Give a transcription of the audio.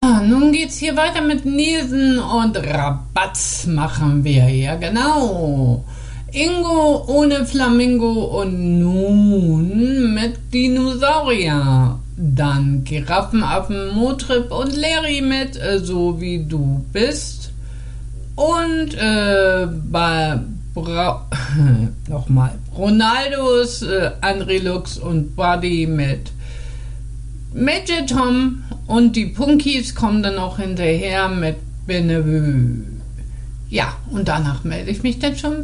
Nun geht's hier weiter mit Nielsen und Rabatz machen wir, ja genau. Ingo ohne Flamingo und nun mit Dinosaurier. Dann Giraffenaffen, Motrip und Larry mit So wie du bist. Und nochmal Ronaldos, André Lux und Buddy mit Major Tom und die Punkies kommen dann auch hinterher mit Benevue. Ja, und danach melde ich mich dann schon